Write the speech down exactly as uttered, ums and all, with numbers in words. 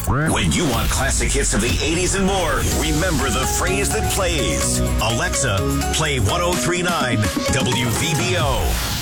When you want classic hits of the eighties and more, remember the phrase that plays. Alexa, play one oh three point nine W V B O.